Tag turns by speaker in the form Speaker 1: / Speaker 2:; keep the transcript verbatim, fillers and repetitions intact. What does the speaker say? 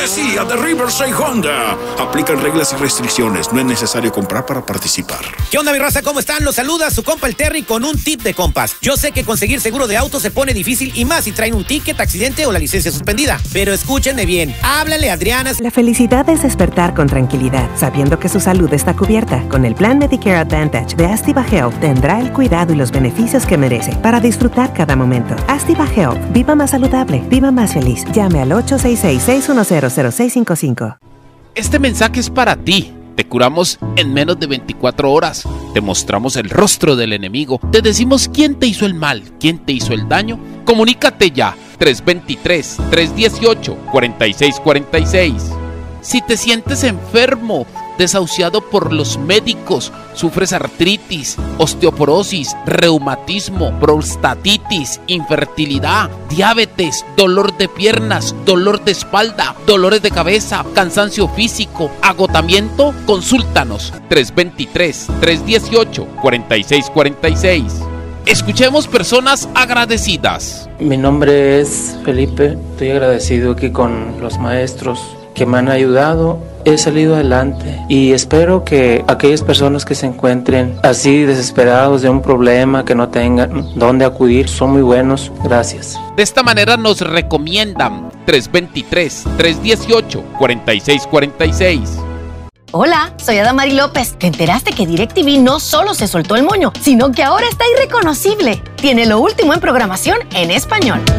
Speaker 1: cortesía de Riverside Honda. Aplican reglas y restricciones. No es necesario comprar para participar.
Speaker 2: ¿Qué onda, mi raza? ¿Cómo están? Los saluda su compa el Terry con un tip de compas. Yo sé que conseguir seguro de auto se pone difícil y más si traen un ticket, accidente o la licencia suspendida. Pero escúchenme bien. Háblale a Adriana.
Speaker 3: La felicidad es despertar con tranquilidad, sabiendo que su salud está cubierta. Con el plan Medicare Advantage de Astiva Health tendrá el cuidado y los beneficios que merece para disfrutar cada momento. Astiva Health. Viva más saludable. Viva más feliz. Llame al ocho seis seis, seis uno cero, cero seis cinco cinco.
Speaker 4: Este mensaje es para ti. Te curamos en menos de veinticuatro horas. Te mostramos el rostro del enemigo. Te decimos quién te hizo el mal, quién te hizo el daño. Comunícate ya. tres dos tres, tres uno ocho, cuatro seis cuatro seis. Si te sientes enfermo, desahuciado por los médicos, sufres artritis, osteoporosis, reumatismo, prostatitis, infertilidad, diabetes, dolor de piernas, dolor de espalda, dolores de cabeza, cansancio físico, agotamiento, consúltanos. tres dos tres, tres uno ocho, cuatro seis cuatro seis. Escuchemos personas agradecidas.
Speaker 5: Mi nombre es Felipe. Estoy agradecido aquí con los maestros que me han ayudado. He salido adelante y espero que aquellas personas que se encuentren así desesperados de un problema, que no tengan dónde acudir, son muy buenos. Gracias.
Speaker 4: De esta manera nos recomiendan tres dos tres, tres uno ocho, cuatro seis cuatro seis.
Speaker 6: Hola, soy Adamari López. ¿Te enteraste que DirecTV no solo se soltó el moño, sino que ahora está irreconocible? Tiene lo último en programación en español.